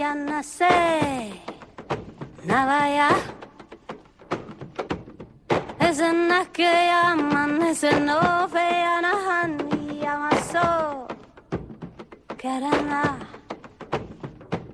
ya nace navaya esena que amanece no vea na hani amaso karana